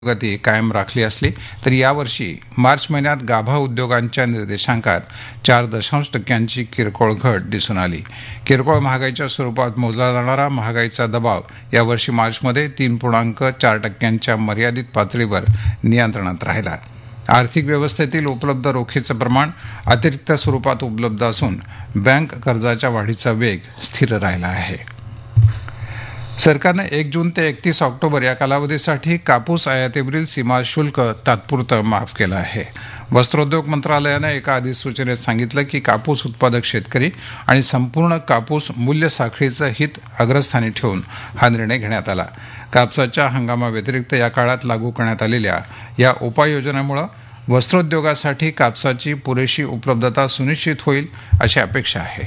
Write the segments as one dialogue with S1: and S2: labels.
S1: गती कायम राखली असली तरी यावर्षी मार्च महिन्यात गाभा उद्योगांच्या निर्देशांकात 4.0% किरकोळ घट दिसून आली. किरकोळ महागाईच्या स्वरूपात मोजला जाणारा महागाईचा दबाव यावर्षी मार्चमध्ये 3.4% मर्यादित पातळीवर नियंत्रणात राहिला. आर्थिक व्यवस्थेतील उपलब्ध रोखीचं प्रमाण अतिरिक्त स्वरूपात उपलब्ध असून बँक कर्जाच्या वाढीचा वेग स्थिर राहिला आहे. सरकारनं 1 जून ते 31 ऑक्टोबर या कालावधीसाठी कापूस आयातीवरील सीमा शुल्क तात्पुरतं माफ केलं आहे. वस्त्रोद्योग मंत्रालयानं एका अधिसूचनेत सांगितलं की कापूस उत्पादक शेतकरी आणि संपूर्ण कापूस मूल्य साखळीचं हित अग्रस्थानी ठेवून हा निर्णय घेण्यात आला. कापसाच्या हंगामाव्यतिरिक्त या काळात लागू करण्यात आलेल्या या उपाययोजनेमुळे वस्त्रोद्योगासाठी कापसाची पुरेशी उपलब्धता सुनिश्चित होईल अशी अपेक्षा आहे.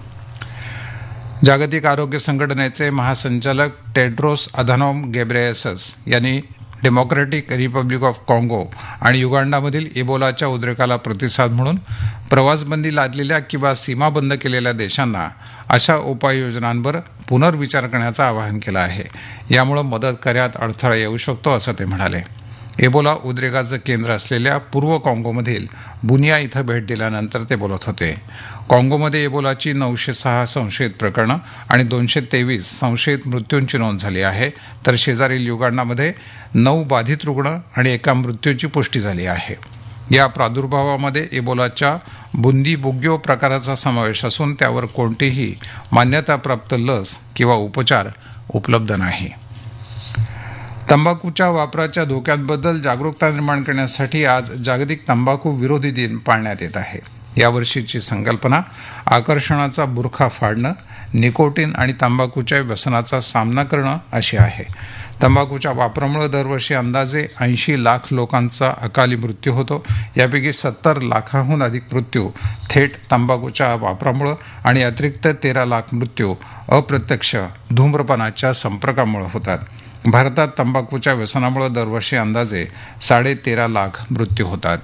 S1: जागतिक आरोग्य संघटनेचे महासंचालक टेड्रोस अधानोम घेब्रेयेसस यांनी डेमोक्रॅटिक रिपब्लिक ऑफ काँगो आणि युगांडामधील इबोलाच्या उद्रेकाला प्रतिसाद म्हणून प्रवासबंदी लादलेल्या किंवा सीमा बंद केलेल्या देशांना अशा उपाययोजनांवर पुनर्विचार करण्याचं आवाहन केलं आहे. यामुळे मदत कार्यात अडथळा येऊ शकतो असं ते म्हणाले. इबोला उद्रेकाचं केंद्र असलेल्या पूर्व काँगोमधील बुनिया इथं भेट दिल्यानंतर ते बोलत होते. काँगोमध्ये इबोलाची 906 संशयित प्रकरणं आणि 223 संशयित मृत्यूंची नोंद झाली आहे, तर शेजारील युगांडामध्ये 9 बाधित रुग्ण आणि एका मृत्यूची पुष्टी झाली आहे. या प्रादुर्भावामध्ये इबोलाच्या बुंदीबुग्यो प्रकाराचा समावेश असून त्यावर कोणतीही मान्यताप्राप्त लस किंवा उपचार उपलब्ध नाही. तंबाखूच्या वापराच्या धोक्यांबद्दल जागरूकता निर्माण करण्यासाठी आज जागतिक तंबाखू विरोधी दिन पाळण्यात येत आहे. यावर्षीची संकल्पना आकर्षणाचा बुरखा फाडणं, निकोटीन आणि तंबाखूच्या व्यसनाचा सामना करणं अशी आहे. तंबाखूच्या वापरामुळे दरवर्षी अंदाजे 80 लाख लोकांचा अकाली मृत्यू होतो. यापैकी 70 लाखांहून अधिक मृत्यू थेट तंबाखूच्या वापरामुळे आणि अतिरिक्त 13 लाख मृत्यू अप्रत्यक्ष धूम्रपानाच्या संपर्कामुळे होतात. भारतात तंबाखूच्या व्यसनामुळे दरवर्षी अंदाजे 13.5 लाख मृत्यू होतात.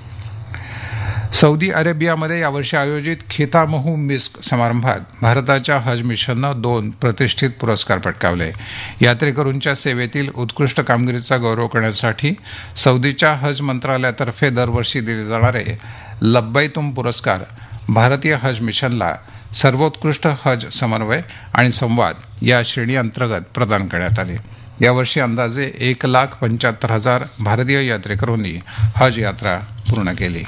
S1: सौदी अरेबियामध्ये यावर्षी आयोजित खितामहू मिस्क समारंभात भारताच्या हज मिशननं 2 प्रतिष्ठित पुरस्कार पटकावले. यात्रेकरूंच्या सेवेतील उत्कृष्ट कामगिरीचा गौरव करण्यासाठी सौदीच्या हज मंत्रालयातर्फे दरवर्षी दिले जाणारे लब्बैतुम पुरस्कार भारतीय हज मिशनला सर्वोत्कृष्ट हज समन्वय आणि संवाद या श्रेणीअंतर्गत प्रदान करण्यात आले. यावर्षी अंदाजे 1,75,000 भारतीय यात्रेकरूंनी हज यात्रा पूर्ण केली.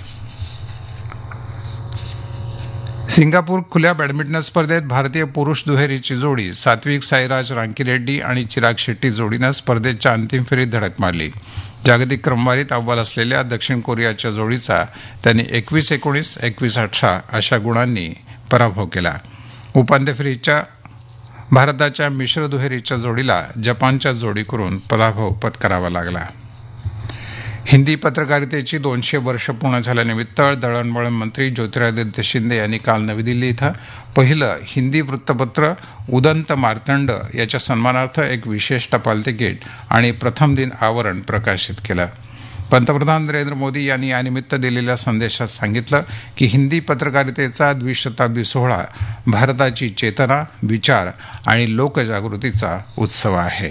S1: सिंगापूर खुल्या बॅडमिंटन स्पर्धेत भारतीय पुरुष दुहेरीची जोडी सात्विक साईराज रांकीरेड्डी आणि चिराग शेट्टी जोडीनं स्पर्धेच्या अंतिम फेरीत धडक मारली. जागतिक क्रमवारीत अव्वल असलेल्या दक्षिण कोरियाच्या जोडीचा त्यांनी 21-19, 21-18 अशा गुणांनी पराभव केला. उपांत्य फेरीच्या भारताच्या मिश्र दुहेरीच्या जोडीला जपानच्या जोडीकडून पराभव पत्करावा लागला. हिंदी पत्रकारितेची 200 वर्ष पूर्ण झाल्यानिमित्त दळणवळण मंत्री ज्योतिरादित्य शिंदे यांनी काल नवी दिल्ली इथं पहिलं हिंदी वृत्तपत्र उदंत मार्तंड याच्या सन्मानार्थ एक विशेष टपाल तिकीट आणि प्रथम दिन आवरण प्रकाशित केलं. पंतप्रधान नरेंद्र मोदी यांनी यानिमित्त दिलेल्या संदेशात सांगितलं की हिंदी पत्रकारितेचा द्विशताब्दी सोहळा भारताची चेतना, विचार आणि लोकजागृतीचा उत्सव आहे.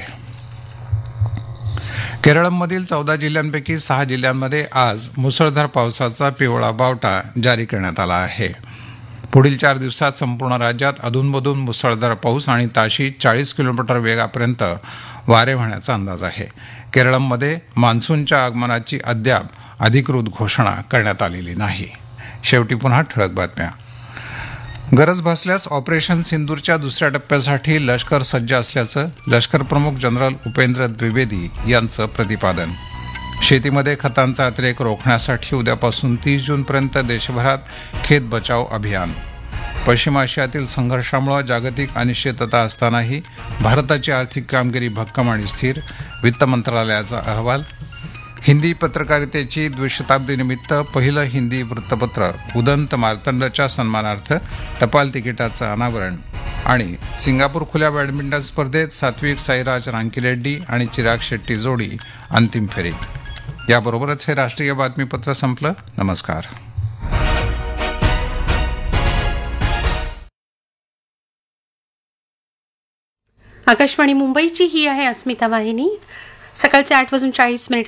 S1: केरळमधील 14 जिल्ह्यांपैकी 6 जिल्ह्यांमध्ये आज मुसळधार पावसाचा पिवळा बावटा जारी करण्यात आला आहे. पुढील 4 दिवसात संपूर्ण राज्यात अधूनमधून मुसळधार पाऊस आणि ताशी 40 किलोमीटर वेगापर्यंत वारे वाहण्याचा अंदाज आहे. केरळमध्ये मान्सूनच्या आगमनाची अद्याप अधिकृत घोषणा करण्यात आलेली नाही. शेवटी पुन्हा ठळक बातम्या. गरज भासल्यास ऑपरेशन सिंदूरच्या दुसऱ्या टप्प्यासाठी लष्कर सज्ज असल्याचं लष्कर प्रमुख जनरल उपेंद्र द्विवेदी यांचं प्रतिपादन. शेतीमध्ये खतांचा अतिरेक रोखण्यासाठी उद्यापासून 30 जूनपर्यंत देशभरात खेत बचाव अभियान. पश्चिम आशियातील संघर्षामुळे जागतिक अनिश्चितता असतानाही भारताची आर्थिक कामगिरी भक्कम आणि स्थिर, वित्त मंत्रालयाचा अहवाल. हिंदी पत्रकारितेची द्विशताब्दीनिमित्त पहिलं हिंदी वृत्तपत्र उदंत मार्तंडच्या सन्मानार्थ टपाल तिकिटाचं अनावरण. आणि सिंगापूर खुल्या बॅडमिंटन स्पर्धेत सात्विक साईराज रांकीरेड्डी आणि चिराग शेट्टी जोडी अंतिम फेरीत. याबरोबरच हे राष्ट्रीय बातमीपत्र संपलं. नमस्कार.
S2: आकाशवाणी मुंबईची ही आहे अस्मिता वाहिनी. सकाळचे 8:40